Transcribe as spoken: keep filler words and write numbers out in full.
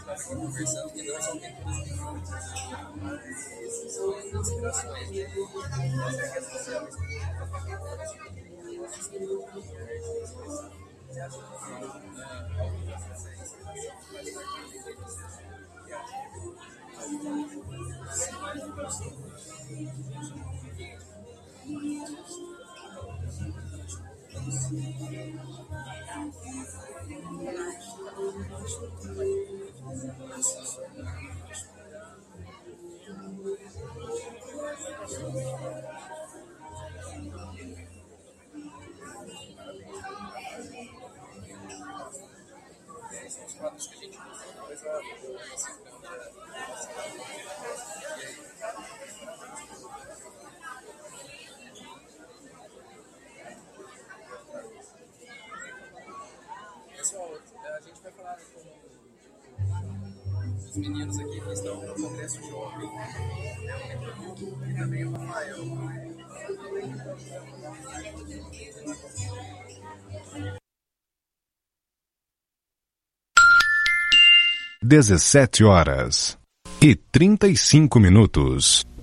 conversando que nós não temos inspirações, né? As redes sociais. Você acha que algo dessa inspiração faz parte da são os quadros que a gente usa, depois a pessoal, a gente vai falar com os meninos aqui que estão no Congresso Jovem, é o Neto e também o Rafael. dezessete horas e trinta e cinco minutos.